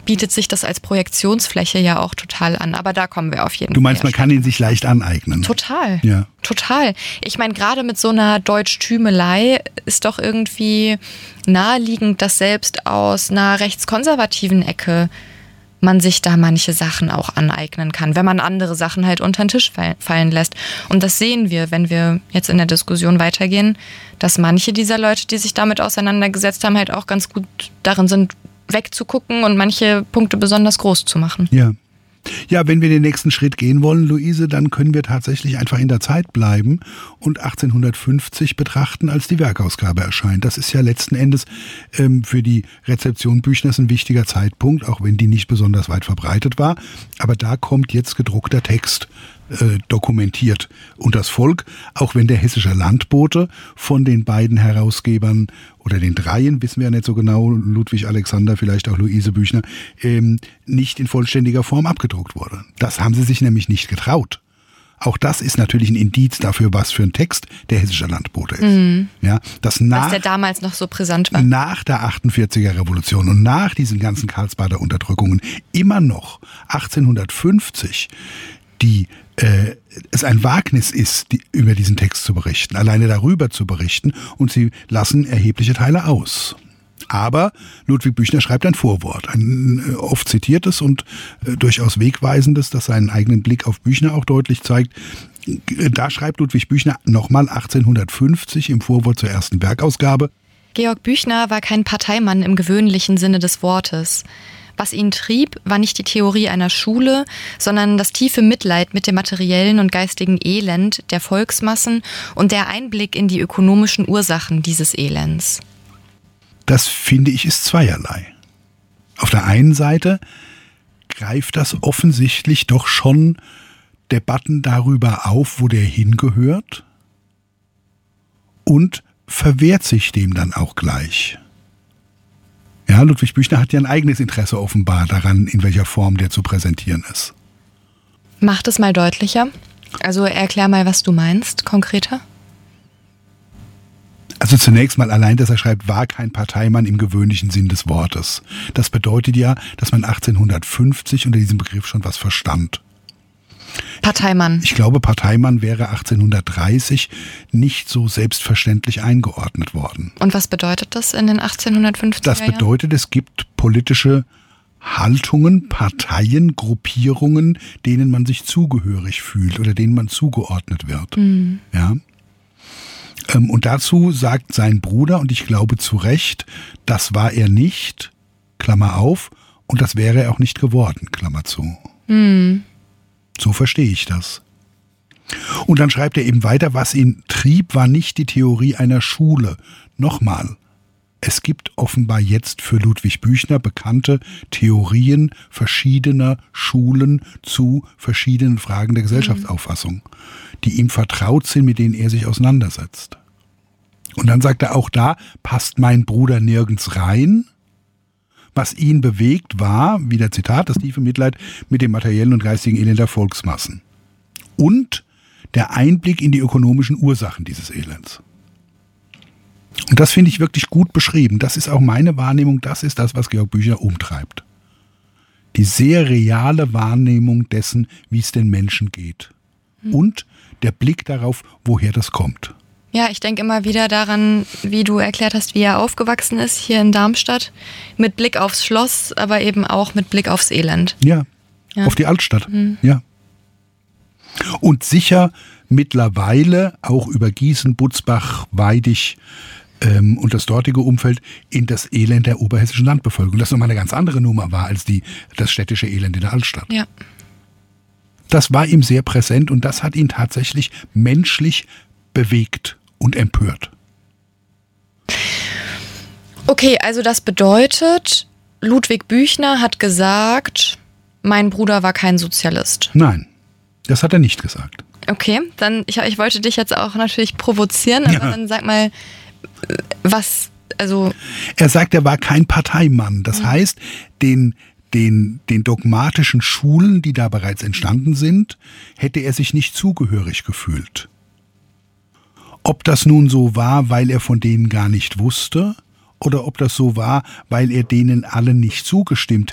bietet sich das als Projektionsfläche ja auch total an. Aber da kommen wir auf jeden Fall. Du meinst, man kann ihn sich leicht aneignen? Total. Ja. Total. Ich meine, gerade mit so einer Deutschtümelei ist doch irgendwie naheliegend, dass selbst aus einer rechtskonservativen Ecke man sich da manche Sachen auch aneignen kann, wenn man andere Sachen halt unter den Tisch fallen lässt. Und das sehen wir, wenn wir jetzt in der Diskussion weitergehen, dass manche dieser Leute, die sich damit auseinandergesetzt haben, halt auch ganz gut darin sind, wegzugucken und manche Punkte besonders groß zu machen. Ja. Ja, wenn wir den nächsten Schritt gehen wollen, Luise, dann können wir tatsächlich einfach in der Zeit bleiben und 1850 betrachten, als die Werkausgabe erscheint. Das ist ja letzten Endes für die Rezeption Büchners ein wichtiger Zeitpunkt, auch wenn die nicht besonders weit verbreitet war. Aber da kommt jetzt gedruckter Text dokumentiert unters Volk, auch wenn der Hessische Landbote von den beiden Herausgebern oder den dreien, wissen wir ja nicht so genau, Ludwig Alexander, vielleicht auch Luise Büchner, nicht in vollständiger Form abgedruckt wurde. Das haben sie sich nämlich nicht getraut. Auch das ist natürlich ein Indiz dafür, was für ein Text der Hessische Landbote ist. Mhm. Ja, was der damals noch so brisant war. Nach der 48er Revolution und nach diesen ganzen Karlsbader Unterdrückungen immer noch 1850 es ein Wagnis ist, über diesen Text zu berichten, alleine darüber zu berichten, und sie lassen erhebliche Teile aus. Aber Ludwig Büchner schreibt ein Vorwort, ein oft zitiertes und durchaus wegweisendes, das seinen eigenen Blick auf Büchner auch deutlich zeigt. Da schreibt Ludwig Büchner nochmal 1850 im Vorwort zur ersten Werkausgabe: Georg Büchner war kein Parteimann im gewöhnlichen Sinne des Wortes. Was ihn trieb, war nicht die Theorie einer Schule, sondern das tiefe Mitleid mit dem materiellen und geistigen Elend der Volksmassen und der Einblick in die ökonomischen Ursachen dieses Elends. Das, finde ich, ist zweierlei. Auf der einen Seite greift das offensichtlich doch schon Debatten darüber auf, wo der hingehört, und verwehrt sich dem dann auch gleich. Ja, Ludwig Büchner hat ja ein eigenes Interesse offenbar daran, in welcher Form der zu präsentieren ist. Mach das mal deutlicher. Also erklär mal, was du meinst, konkreter. Also zunächst mal allein, dass er schreibt, war kein Parteimann im gewöhnlichen Sinn des Wortes. Das bedeutet ja, dass man 1850 unter diesem Begriff schon was verstand. Parteimann. Ich glaube, Parteimann wäre 1830 nicht so selbstverständlich eingeordnet worden. Und was bedeutet das in den 1850er Jahren? Das bedeutet, es gibt politische Haltungen, Parteien, Gruppierungen, denen man sich zugehörig fühlt oder denen man zugeordnet wird. Mhm. Ja. Und dazu sagt sein Bruder, und ich glaube zu Recht, das war er nicht, Klammer auf, und das wäre er auch nicht geworden, Klammer zu. Mhm. So verstehe ich das. Und dann schreibt er eben weiter, was ihn trieb, war nicht die Theorie einer Schule. Nochmal, es gibt offenbar jetzt für Ludwig Büchner bekannte Theorien verschiedener Schulen zu verschiedenen Fragen der Gesellschaftsauffassung, die ihm vertraut sind, mit denen er sich auseinandersetzt. Und dann sagt er, auch da passt mein Bruder nirgends rein. Was ihn bewegt, war, wieder Zitat, das tiefe Mitleid mit dem materiellen und geistigen Elend der Volksmassen. Und der Einblick in die ökonomischen Ursachen dieses Elends. Und das finde ich wirklich gut beschrieben. Das ist auch meine Wahrnehmung, das ist das, was Georg Büchner umtreibt. Die sehr reale Wahrnehmung dessen, wie es den Menschen geht. Und der Blick darauf, woher das kommt. Ja, ich denke immer wieder daran, wie du erklärt hast, wie er aufgewachsen ist hier in Darmstadt. Mit Blick aufs Schloss, aber eben auch mit Blick aufs Elend. Ja. Auf die Altstadt. Ja. Und sicher mittlerweile auch über Gießen, Butzbach, Weidig und das dortige Umfeld in das Elend der oberhessischen Landbevölkerung. Das nochmal eine ganz andere Nummer war als das städtische Elend in der Altstadt. Ja. Das war ihm sehr präsent und das hat ihn tatsächlich menschlich bewegt und empört. Okay, also das bedeutet, Ludwig Büchner hat gesagt, mein Bruder war kein Sozialist. Nein, das hat er nicht gesagt. Okay, dann ich wollte dich jetzt auch natürlich provozieren, aber dann sag mal, was, also... Er sagt, er war kein Parteimann. Das heißt, den dogmatischen Schulen, die da bereits entstanden sind, hätte er sich nicht zugehörig gefühlt. Ob das nun so war, weil er von denen gar nicht wusste, oder ob das so war, weil er denen allen nicht zugestimmt